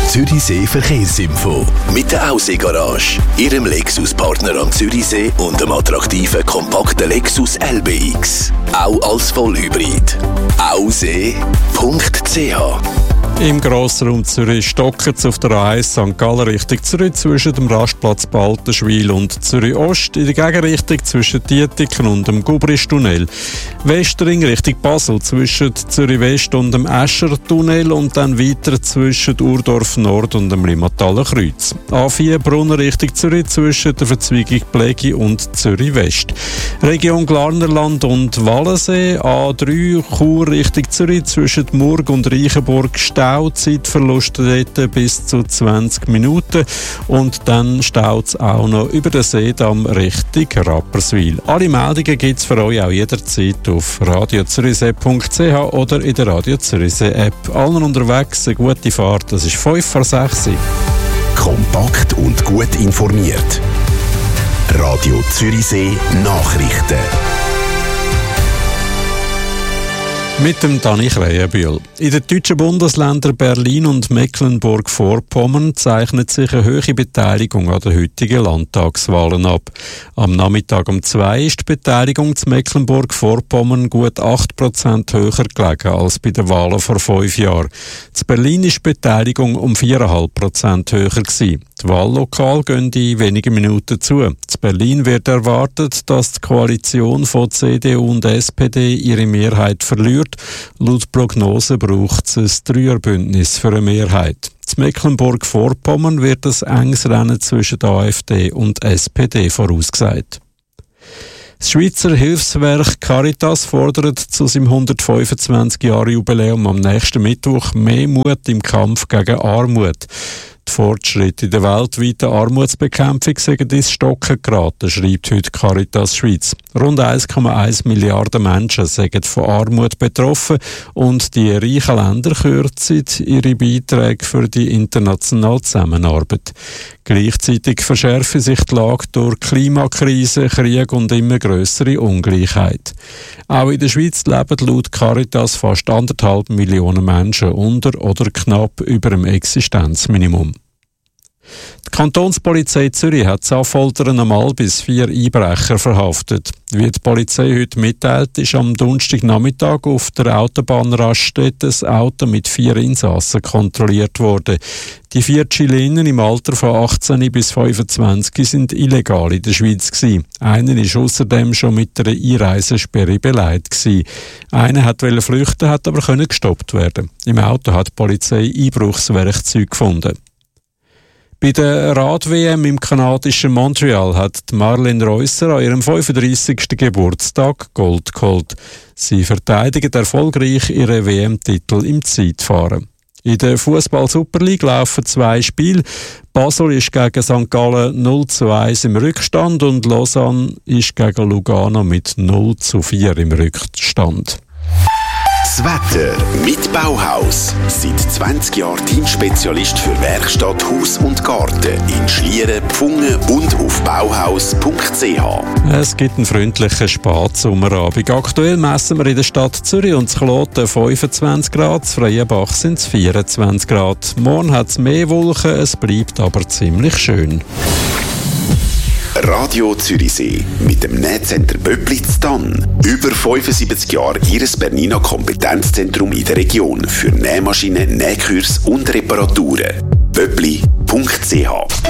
Zürichsee Verkehrsinfo mit der Aussee Garage, Ihrem Lexus-Partner am Zürichsee und dem attraktiven, kompakten Lexus LBX. Auch als Vollhybrid. Aussee.ch. Im Grossraum Zürich stocken es auf der A1 St. Gallen Richtung Zürich zwischen dem Rastplatz Baltenschwil und Zürich Ost, in der Gegenrichtung zwischen Dietiken und dem Gubristunnel. Westring Richtung Basel zwischen Zürich West und dem Eschertunnel und dann weiter zwischen Urdorf Nord und dem Limmataler Kreuz. A4 Brunner Richtung Zürich zwischen der Verzweigung Plegi und Zürich West. Region Glarnerland und Wallensee, A3 Chur Richtung Zürich zwischen Murg und Reichenburg Zeitverluste dort bis zu 20 Minuten und dann staut es auch noch über den Seedamm Richtung Rapperswil. Alle Meldungen gibt es für euch auch jederzeit auf radiozürichsee.ch oder in der Radio Zürichsee App. Allen unterwegs eine gute Fahrt, das ist 5:06. Kompakt und gut informiert. Radio Zürichsee Nachrichten. Mit dem Dani Krähenbühl. In den deutschen Bundesländern Berlin und Mecklenburg-Vorpommern zeichnet sich eine hohe Beteiligung an den heutigen Landtagswahlen ab. Am Nachmittag um 2 ist die Beteiligung zu Mecklenburg-Vorpommern gut 8% höher gelegen als bei den Wahlen vor 5 Jahren. Zu Berlin ist die Beteiligung um 4,5% höher gewesen. Die Wahllokale gehen in wenigen Minuten zu. Zu Berlin wird erwartet, dass die Koalition von CDU und SPD ihre Mehrheit verliert. Laut Prognose braucht es ein Dreierbündnis für eine Mehrheit. In Mecklenburg-Vorpommern wird ein enges Rennen zwischen der AfD und SPD vorausgesagt. Das Schweizer Hilfswerk Caritas fordert zu seinem 125-Jahre-Jubiläum am nächsten Mittwoch mehr Mut im Kampf gegen Armut. Die Fortschritte in der weltweiten Armutsbekämpfung sind ins Stocken geraten, schreibt heute Caritas Schweiz. Rund 1,1 Milliarden Menschen sind von Armut betroffen und die reichen Länder kürzen ihre Beiträge für die internationale Zusammenarbeit. Gleichzeitig verschärfen sich die Lage durch Klimakrise, Krieg und immer grössere Ungleichheit. Auch in der Schweiz leben laut Caritas fast 1,5 Millionen Menschen unter oder knapp über dem Existenzminimum. Die Kantonspolizei Zürich hat zu Affoltern am Albis 4 Einbrecher verhaftet. Wie die Polizei heute mitteilt, ist am Donnerstagnachmittag auf der Autobahnraststätte ein Auto mit 4 Insassen kontrolliert worden. Die 4 Chilenen im Alter von 18 bis 25 sind illegal in der Schweiz gewesen. Einer war außerdem schon mit einer Einreisesperre beleidigt gewesen. Einer wollte flüchten, hat aber gestoppt werden. Im Auto hat die Polizei Einbruchswerkzeuge gefunden. Bei der Rad-WM im kanadischen Montreal hat Marlene Reusser an ihrem 35. Geburtstag Gold geholt. Sie verteidigt erfolgreich ihren WM-Titel im Zeitfahren. In der Fußball-Super League laufen 2 Spiele. Basel ist gegen St. Gallen 0:1 im Rückstand und Lausanne ist gegen Lugano mit 0:4 im Rückstand. Das Wetter mit Bauhaus. Seit 20 Jahren Teamspezialist für Werkstatt, Haus und Garten in Schlieren, Pfungen und auf bauhaus.ch. Es gibt einen freundlichen Spatsommerabend. Aktuell messen wir in der Stadt Zürich und Kloten 25 Grad, in Freienbach sind es 24 Grad. Morgen hat es mehr Wolken, es bleibt aber ziemlich schön. Radio Zürichsee mit dem Nähcenter Böppli zu Thann. Über 75 Jahre Ihres Bernina Kompetenzzentrum in der Region für Nähmaschinen, Nähkurs und Reparaturen. Böppli.ch